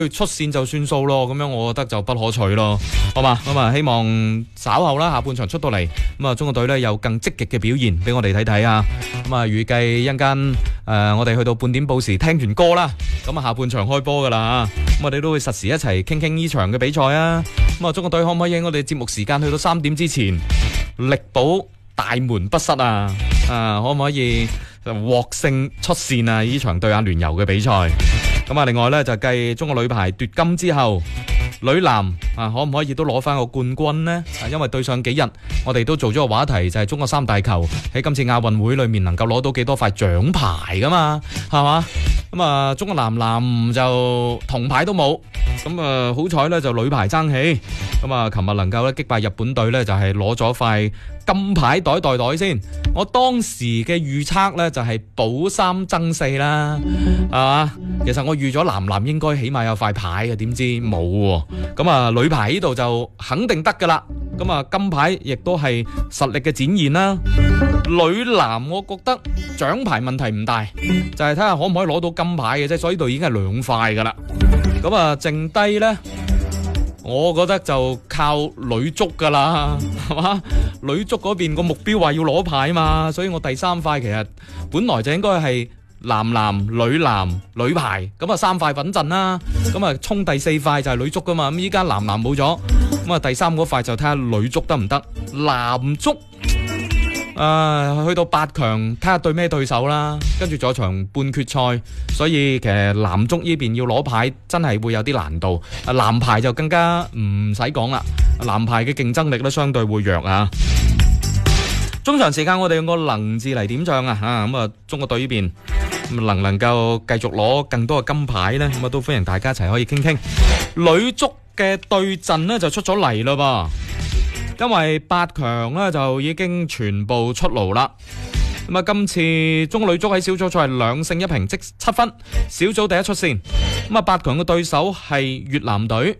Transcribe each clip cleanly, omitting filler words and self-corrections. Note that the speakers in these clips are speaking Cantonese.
出線就算數咯，咁樣我覺得就不可取咯，好嘛？咁啊，希望稍後啦，下半場出到嚟，咁啊，中國隊呢有更積極嘅表現俾我哋睇睇啊！咁啊，預計一陣間我哋去到半點報時聽完歌啦，咁啊，下半場開波噶啦，咁我哋都會實時一齊傾傾呢場嘅比賽啊！咁啊，中國隊可唔可以喺我哋節目時間去到3點之前力保大門不失啊？可唔可以獲勝出線啊？呢場對阿聯酋嘅比賽。咁啊，另外咧就繼中國女排奪金之後，女籃可唔可以都攞翻個冠軍呢？因為對上幾日我哋都做咗個話題，就係中國三大球喺今次亞運會裏面能夠攞到幾多塊獎牌噶嘛，係嘛？咁啊，中國男籃就銅牌都冇，咁啊好彩咧就女排爭氣，咁啊琴日能夠咧擊敗日本隊咧就係攞咗塊金牌袋先。我當時嘅預測咧就係保3爭4啦，係嘛？其實我預咗男籃應該起碼有塊牌嘅，點知冇喎。咁啊女排呢度就肯定得噶啦，咁啊金牌亦都係實力嘅展現啦。女籃我覺得獎牌問題唔大，就係睇下可唔可以攞到金牌嘅啫，所以呢度已經係2塊噶啦。咁啊剩低呢，我覺得就靠女足噶啦，係嘛？女足嗰邊個目標話要攞牌嘛，所以我第3塊其實本來就應該係男籃、女排，咁啊3塊穩陣啦，咁啊衝第4塊就係女足噶嘛，咁依家男籃冇咗，咁啊第3嗰塊就睇下女足得唔得，男足去到8強睇下對咩對手啦，跟住仲有場半決賽，所以其實男足呢邊要攞牌真係會有啲難度，男排就更加唔使講啦，男排嘅競爭力咧相對會弱啊。中場時間我哋用個能字嚟點將啊，咁啊中國隊呢邊能唔能夠繼續攞更多嘅金牌呢？咁啊都歡迎大家一齊可以傾傾。女足嘅對陣呢就出咗嚟啦噃，因為8強呢就已經全部出爐啦。咁啊今次中國女足喺小組賽係2勝1平積7分，小組第一出線。咁啊8強嘅對手係越南隊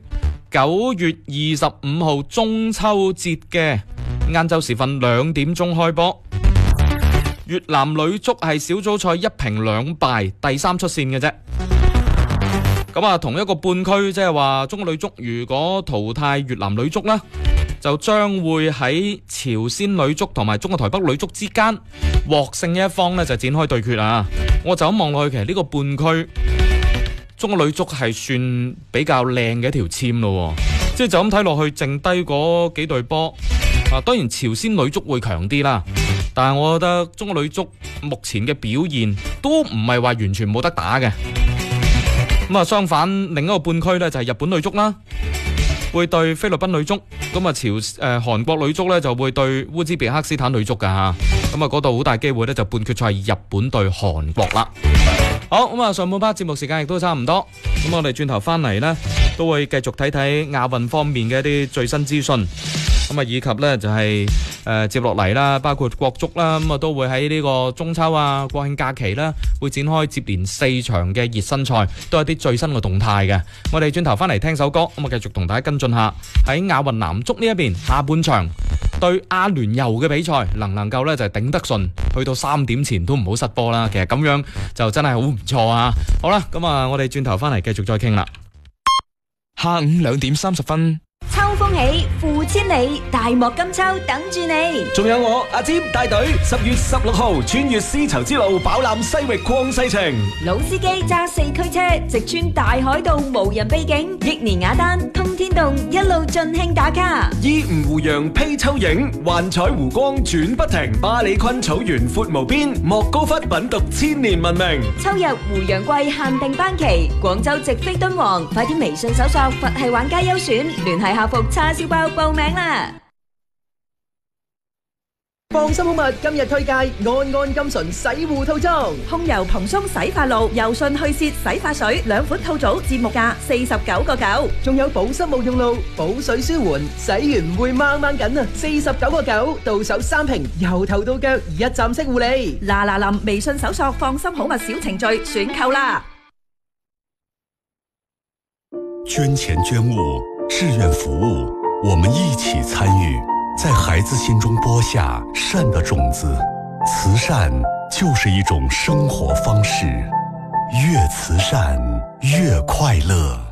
，9月25號中秋節嘅晏晝時分2點鐘開波。越南女足係小組賽1平2敗，第3出線嘅啫。咁啊，同一個半區，即係話中國女足如果淘汰越南女足呢，就將會喺朝鮮女足同埋中國台北女足之間獲勝一方呢就展開對決啊！我就咁望落去，其實呢個半區中國女足係算比較靚嘅一條簽咯，即係就咁睇落去，剩低嗰幾隊波當然朝鮮女足會強啲啦。但係我覺得中國女足目前嘅表現都唔係話完全冇得打嘅。咁啊，相反另一個半區呢就係日本女足啦，會對菲律賓女足。咁啊韓國女足呢就會對烏茲別克斯坦女足噶吓。咁啊嗰度好大機會呢就半決賽係日本對韓國啦。好，咁啊上半 part 節目時間亦都差唔多。咁我哋轉頭翻嚟呢都會繼續睇睇亞運方面嘅一啲最新資訊。咁啊，以及呢就係接落嚟啦，包括國足啦，咁啊都會喺呢個中秋啊、國慶假期啦，會展開接連4場嘅熱身賽，都有啲最新嘅動態嘅。我哋轉頭翻嚟聽首歌，咁啊繼續同大家跟進下喺亞運男足呢一邊下半場對阿聯酋嘅比賽，能唔能夠呢就係頂得順，去到3點前都唔好失波啦。其實咁樣就真係好唔錯啊！好啦，咁啊我哋轉頭翻嚟繼續再傾啦。 下午2點30分。 秋風起，付千里，大漠金秋等住你。 仲有我阿占帶隊10月16號穿越絲綢之路，飽覽西域曠世情。 老司機揸4驅車，直穿大海道無人秘境，益年雅丹通天洞，一路盡興打卡。 依吳湖洋披秋影，幻彩湖光轉不停。巴里坤草原闊無邊，莫高窟品讀千年文明。 秋日湖洋季限定班期，廣州直飛敦煌，快啲微信搜索佛系玩家優選，聯繫客服叉燒包報名啦！ 放心好物今日推介安安金純洗護套裝， 控油蓬鬆洗髮露、柔順去屑洗髮水2款套組，節目價49.9， 仲有保濕沐用露、補水舒緩，洗完唔會掹掹緊啊！49.9，到手3瓶，由頭到腳一站式護理。 嗱臨微信搜索放心好物小程序選購啦！ 捐錢捐物，志願服務，我們一起參與，在孩子心中播下善的種子。慈善就是一種生活方式，越慈善越快樂。